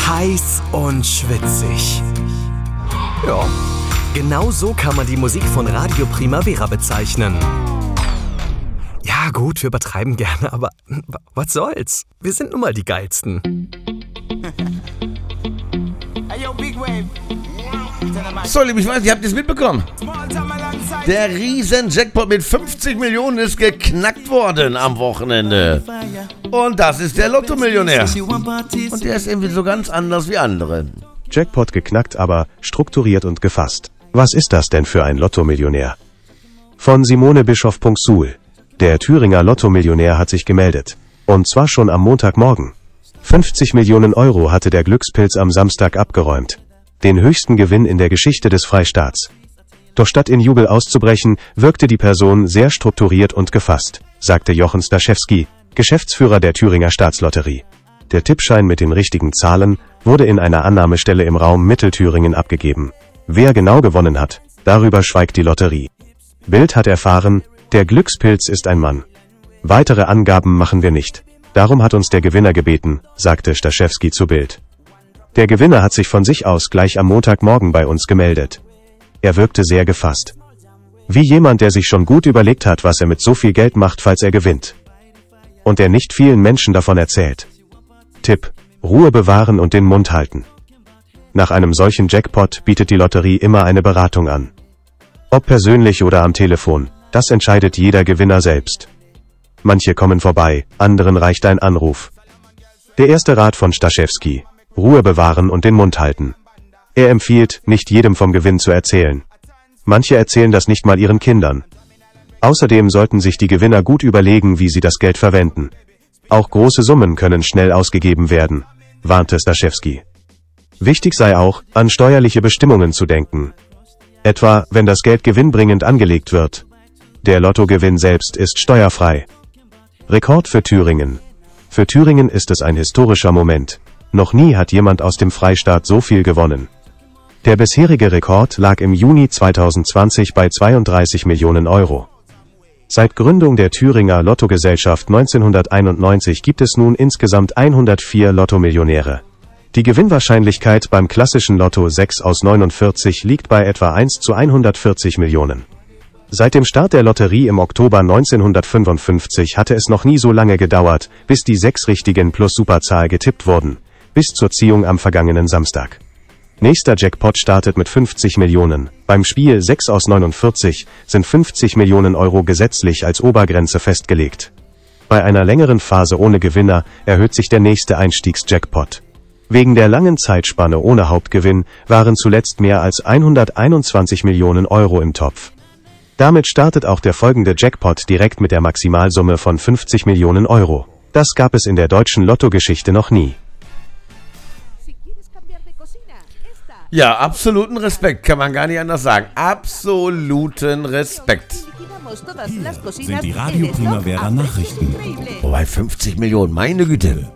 Heiß und schwitzig. Ja, genau so kann man die Musik von Radio Primavera bezeichnen. Ja gut, wir übertreiben gerne, aber was soll's? Wir sind nun mal die Geilsten. So, liebe Schweizer, ihr habt es mitbekommen. Der Riesen-Jackpot mit 50 Millionen ist geknackt worden am Wochenende. Und das ist der Lotto-Millionär. Und der ist irgendwie so ganz anders wie andere. Jackpot geknackt, aber strukturiert und gefasst. Was ist das denn für ein Lotto-Millionär? Von Simone Bischoff.Suhl. Der Thüringer Lotto-Millionär hat sich gemeldet. Und zwar schon am Montagmorgen. 50 Millionen Euro hatte der Glückspilz am Samstag abgeräumt. Den höchsten Gewinn in der Geschichte des Freistaats. Doch statt in Jubel auszubrechen, wirkte die Person sehr strukturiert und gefasst, sagte Jochen Staschewski, Geschäftsführer der Thüringer Staatslotterie. Der Tippschein mit den richtigen Zahlen wurde in einer Annahmestelle im Raum Mittelthüringen abgegeben. Wer genau gewonnen hat, darüber schweigt die Lotterie. Bild hat erfahren, der Glückspilz ist ein Mann. Weitere Angaben machen wir nicht. Darum hat uns der Gewinner gebeten, sagte Staschewski zu Bild. Der Gewinner hat sich von sich aus gleich am Montagmorgen bei uns gemeldet. Er wirkte sehr gefasst. Wie jemand, der sich schon gut überlegt hat, was er mit so viel Geld macht, falls er gewinnt. Und er nicht vielen Menschen davon erzählt. Tipp: Ruhe bewahren und den Mund halten. Nach einem solchen Jackpot bietet die Lotterie immer eine Beratung an. Ob persönlich oder am Telefon, das entscheidet jeder Gewinner selbst. Manche kommen vorbei, anderen reicht ein Anruf. Der erste Rat von Staschewski: Ruhe bewahren und den Mund halten. Er empfiehlt, nicht jedem vom Gewinn zu erzählen. Manche erzählen das nicht mal ihren Kindern. Außerdem sollten sich die Gewinner gut überlegen, wie sie das Geld verwenden. Auch große Summen können schnell ausgegeben werden, warnte Staschewski. Wichtig sei auch, an steuerliche Bestimmungen zu denken. Etwa, wenn das Geld gewinnbringend angelegt wird. Der Lottogewinn selbst ist steuerfrei. Rekord für Thüringen. Für Thüringen ist es ein historischer Moment. Noch nie hat jemand aus dem Freistaat so viel gewonnen. Der bisherige Rekord lag im Juni 2020 bei 32 Millionen Euro. Seit Gründung der Thüringer Lottogesellschaft 1991 gibt es nun insgesamt 104 Lottomillionäre. Die Gewinnwahrscheinlichkeit beim klassischen Lotto 6 aus 49 liegt bei etwa 1 zu 140 Millionen. Seit dem Start der Lotterie im Oktober 1955 hatte es noch nie so lange gedauert, bis die 6 richtigen plus Superzahl getippt wurden. Bis zur Ziehung am vergangenen Samstag. Nächster Jackpot startet mit 50 Millionen. Beim Spiel 6 aus 49 sind 50 Millionen Euro gesetzlich als Obergrenze festgelegt. Bei einer längeren Phase ohne Gewinner erhöht sich der nächste Einstiegs-Jackpot. Wegen der langen Zeitspanne ohne Hauptgewinn waren zuletzt mehr als 121 Millionen Euro im Topf. Damit startet auch der folgende Jackpot direkt mit der Maximalsumme von 50 Millionen Euro. Das gab es in der deutschen Lottogeschichte noch nie. Ja, absoluten Respekt, kann man gar nicht anders sagen. Absoluten Respekt. Hier sind die Radio Primavera Nachrichten. Oh, bei 50 Millionen, meine Güte.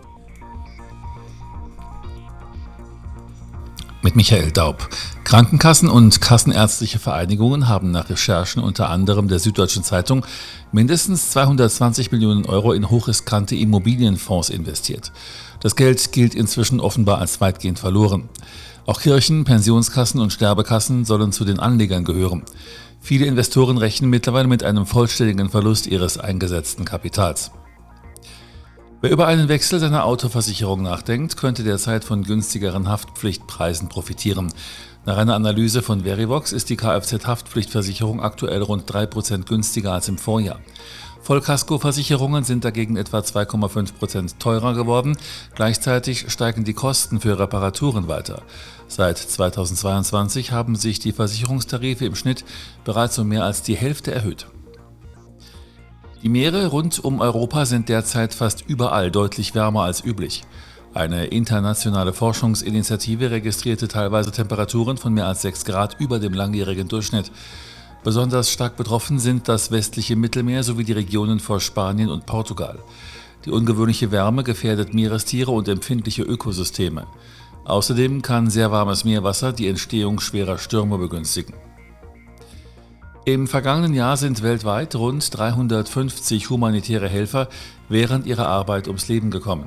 Mit Michael Daub. Krankenkassen und kassenärztliche Vereinigungen haben nach Recherchen unter anderem der Süddeutschen Zeitung mindestens 220 Millionen Euro in hochriskante Immobilienfonds investiert. Das Geld gilt inzwischen offenbar als weitgehend verloren. Auch Kirchen, Pensionskassen und Sterbekassen sollen zu den Anlegern gehören. Viele Investoren rechnen mittlerweile mit einem vollständigen Verlust ihres eingesetzten Kapitals. Wer über einen Wechsel seiner Autoversicherung nachdenkt, könnte derzeit von günstigeren Haftpflichtpreisen profitieren. Nach einer Analyse von Verivox ist die Kfz-Haftpflichtversicherung aktuell rund 3% günstiger als im Vorjahr. Vollkaskoversicherungen sind dagegen etwa 2,5% teurer geworden. Gleichzeitig steigen die Kosten für Reparaturen weiter. Seit 2022 haben sich die Versicherungstarife im Schnitt bereits um mehr als die Hälfte erhöht. Die Meere rund um Europa sind derzeit fast überall deutlich wärmer als üblich. Eine internationale Forschungsinitiative registrierte teilweise Temperaturen von mehr als 6 Grad über dem langjährigen Durchschnitt. Besonders stark betroffen sind das westliche Mittelmeer sowie die Regionen vor Spanien und Portugal. Die ungewöhnliche Wärme gefährdet Meerestiere und empfindliche Ökosysteme. Außerdem kann sehr warmes Meerwasser die Entstehung schwerer Stürme begünstigen. Im vergangenen Jahr sind weltweit rund 350 humanitäre Helfer während ihrer Arbeit ums Leben gekommen.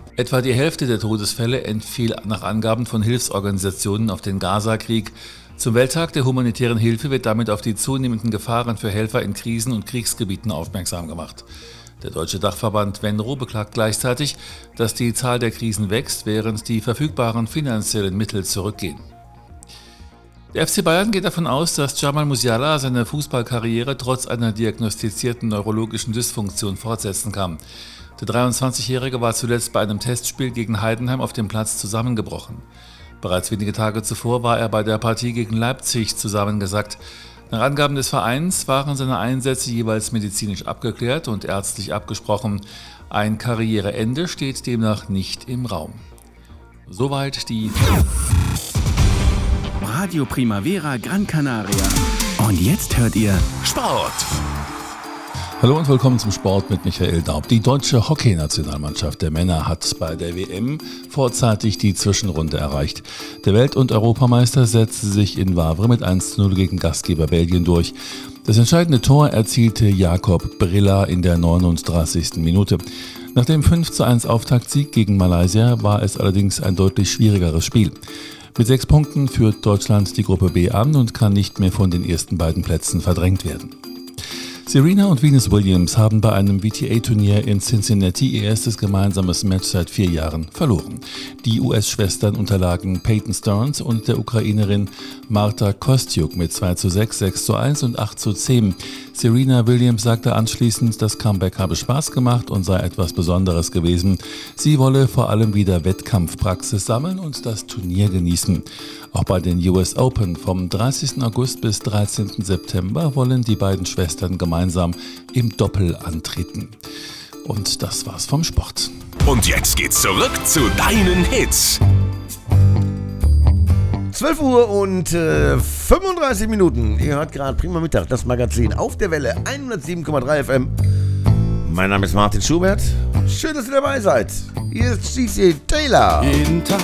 Etwa die Hälfte der Todesfälle entfiel nach Angaben von Hilfsorganisationen auf den Gaza-Krieg. Zum Welttag der humanitären Hilfe wird damit auf die zunehmenden Gefahren für Helfer in Krisen- und Kriegsgebieten aufmerksam gemacht. Der deutsche Dachverband Venro beklagt gleichzeitig, dass die Zahl der Krisen wächst, während die verfügbaren finanziellen Mittel zurückgehen. Der FC Bayern geht davon aus, dass Jamal Musiala seine Fußballkarriere trotz einer diagnostizierten neurologischen Dysfunktion fortsetzen kann. Der 23-Jährige war zuletzt bei einem Testspiel gegen Heidenheim auf dem Platz zusammengebrochen. Bereits wenige Tage zuvor war er bei der Partie gegen Leipzig zusammengesackt. Nach Angaben des Vereins waren seine Einsätze jeweils medizinisch abgeklärt und ärztlich abgesprochen. Ein Karriereende steht demnach nicht im Raum. Soweit die Radio Primavera Gran Canaria. Und jetzt hört ihr Sport. Hallo und willkommen zum Sport mit Michael Daub. Die deutsche Hockeynationalmannschaft der Männer hat bei der WM vorzeitig die Zwischenrunde erreicht. Der Welt- und Europameister setzte sich in Wavre mit 1:0 gegen Gastgeber Belgien durch. Das entscheidende Tor erzielte Jakob Brilla in der 39. Minute. Nach dem 5:1 Auftaktsieg gegen Malaysia war es allerdings ein deutlich schwierigeres Spiel. Mit 6 Punkten führt Deutschland die Gruppe B an und kann nicht mehr von den ersten beiden Plätzen verdrängt werden. Serena und Venus Williams haben bei einem WTA-Turnier in Cincinnati ihr erstes gemeinsames Match seit 4 Jahren verloren. Die US-Schwestern unterlagen Peyton Stearns und der Ukrainerin Marta Kostyuk mit 2:6, 6:1 und 8:10. Serena Williams sagte anschließend, das Comeback habe Spaß gemacht und sei etwas Besonderes gewesen. Sie wolle vor allem wieder Wettkampfpraxis sammeln und das Turnier genießen. Auch bei den US Open vom 30. August bis 13. September wollen die beiden Schwestern gemeinsam im Doppel antreten. Und das war's vom Sport. Und jetzt geht's zurück zu deinen Hits. 12 Uhr und 35 Minuten. Ihr hört gerade Prima Mittag, das Magazin auf der Welle 107,3 FM. Mein Name ist Martin Schubert. Schön, dass ihr dabei seid. Hier ist CC Taylor. Jeden Tag